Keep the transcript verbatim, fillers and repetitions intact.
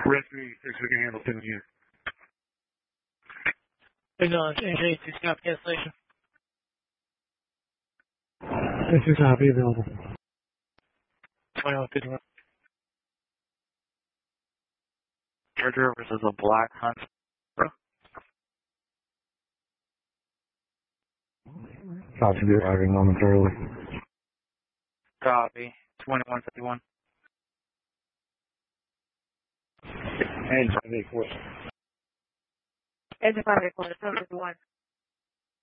Rescue six, we can handle ten units. Acknowledge, N J two Scott gas station. This is uh, be available. twenty-one fifty-one. Charger versus a black hunt. Copy, be arriving momentarily. Copy. twenty-one fifty-one. And five eight four. Engine five eight four, seven fifty-one.